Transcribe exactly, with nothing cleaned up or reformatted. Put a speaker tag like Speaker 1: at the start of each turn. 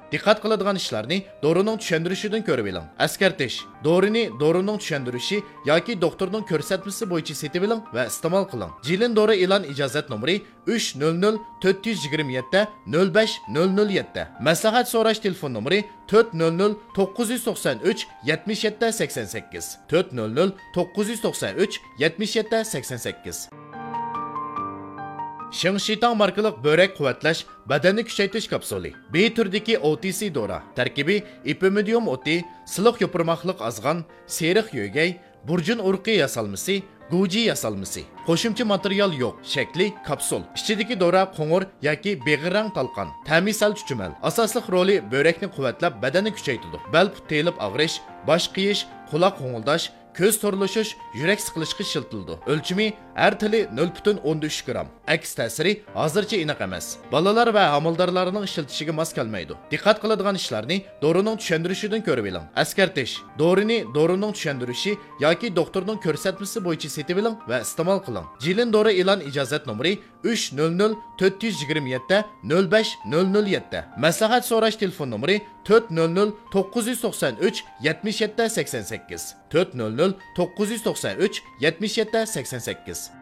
Speaker 1: Diqqat qiladigan ishlarni dorining tushuntirishidan ko'rib oling. Eskartish: dorini dorining tushuntirişi yoki doktorning ko'rsatmasi bo'yicha setib oling va iste'mol qiling. Jilin dori e'lon ijozat nomeri uch nol nol to'rt yuz yigirma yetti nol besh nol nol yetti. Maslahat so'rash telefon nomeri to'rt nol nol to'qqiz yuz to'qson uch yetmish yetti sakson sakkiz to'rt nol nol to'qqiz yuz to'qson uch yetmish yetti sakson sakkiz. Shingshitang markalik börek quvvatlash badanni kuchaytirish kapsuli. B turdagi O T C dora. Tarkibi ipimidium o'ti, siliq yo'pirmoqliq azg'an, seriq yo'gay, burjun urqi yasalmasi, guji yasalmasi. Qo'shimcha material yo'q. Shakli kapsul. Ichidagi dora qo'ng'ir yoki beg'irang talqon. Ta'mi sal chuchumal. Asosli roli börekni quvvatlab badanni kuchaytiradi. Bel put telib og'rish, bosh qiyish, quloq qo'ng'ildash, ko'z to'rlashish, yurak siqilishga shiltildi. O'lchimi har tili nol butun o'n uch gram. Aks ta'siri hozircha aniq emas. Bolalar va amaldorlarning ishiltishiga mos kelmaydi. Diqqat qiladigan ishlarni dorining tushuntirishidan ko'rib oling. Eskartish: dorini dorining tushundirishi yoki doktorning ko'rsatmasi bo'yicha setib oling va iste'mol qiling. Jilin dori e'lon ijozat nomeri uch nol nol to'rt yuz yigirma yetti nol besh nol nol yetti. Maslahat so'rash telefon nomeri to'rt nol nol to'qqiz yuz to'qson uch yetmish yetti sakson sakkiz to'rt nol nol to'qqiz yuz to'qson uch yetmish yetti sakson sakkiz.